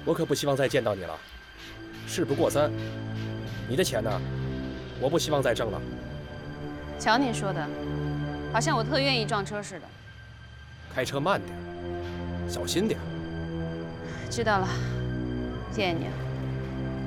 我可不希望再见到你了。事不过三，你的钱呢，我不希望再挣了。 瞧您说的，好像我特愿意撞车似的。 开车慢点，小心点。 知道了，谢谢你。